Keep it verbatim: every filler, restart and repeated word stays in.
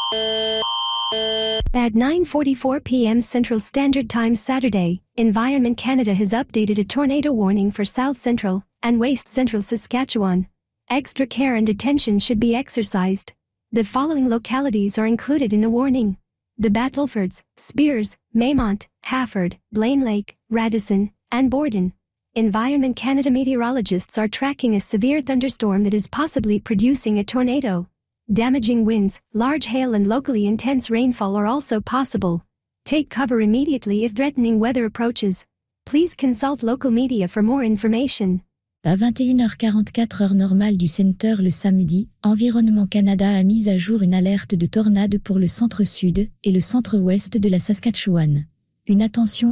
At nine forty-four p m Central Standard Time Saturday, Environment Canada has updated a tornado warning for South Central and West Central Saskatchewan. Extra care and attention should be exercised. The following localities are included in the warning: the Battlefords, Spears, Maymont, Hafford, Blaine Lake, Radisson, and Borden. Environment Canada meteorologists are tracking a severe thunderstorm that is possibly producing a tornado. Damaging winds, large hail and locally intense rainfall are also possible. Take cover immediately if threatening weather approaches. Please consult local media for more information. À vingt et une heures quarante-quatre heure normale du Centre le samedi, Environnement Canada a mis à jour une alerte de tornade pour le centre-sud et le centre-ouest de la Saskatchewan. Une attention